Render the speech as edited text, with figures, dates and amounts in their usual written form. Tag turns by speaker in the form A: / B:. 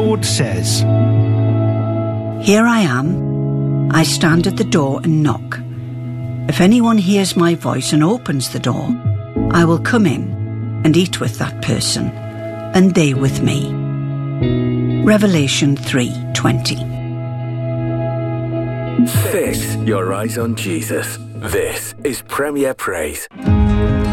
A: Lord says,
B: Here I am. I stand at the door and knock. If anyone hears my voice and opens the door, I will come in and eat with that person, and they with me. Revelation 3:20.
C: Fix your eyes on Jesus. This is Premier Praise.